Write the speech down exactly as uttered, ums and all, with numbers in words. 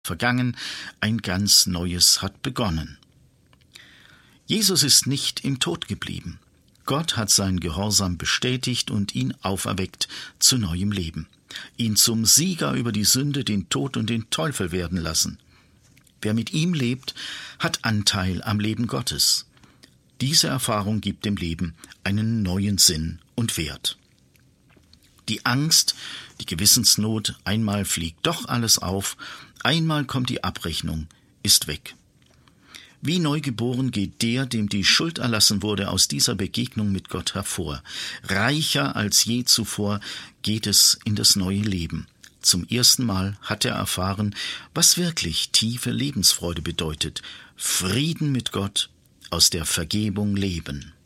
vergangen, ein ganz neues hat begonnen. Jesus ist nicht im Tod geblieben. Gott hat seinen Gehorsam bestätigt und ihn auferweckt zu neuem Leben, ihn zum Sieger über die Sünde, den Tod und den Teufel werden lassen. Wer mit ihm lebt, hat Anteil am Leben Gottes. Diese Erfahrung gibt dem Leben einen neuen Sinn und Wert. Die Angst, die Gewissensnot, einmal fliegt doch alles auf, einmal kommt die Abrechnung, ist weg. Wie neugeboren geht der, dem die Schuld erlassen wurde, aus dieser Begegnung mit Gott hervor. Reicher als je zuvor geht es in das neue Leben. Zum ersten Mal hat er erfahren, was wirklich tiefe Lebensfreude bedeutet. Frieden mit Gott, aus der Vergebung leben.